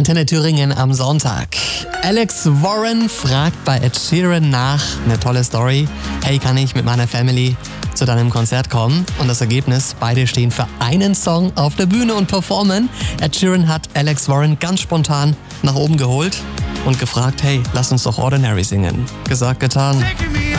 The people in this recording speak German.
Antenne Thüringen am Sonntag. Alex Warren fragt bei Ed Sheeran nach, eine tolle Story. Hey, kann ich mit meiner Family zu deinem Konzert kommen? Und das Ergebnis, beide stehen für einen Song auf der Bühne und performen. Ed Sheeran hat Alex Warren ganz spontan nach oben geholt und gefragt, hey, lass uns doch Ordinary singen. Gesagt, getan.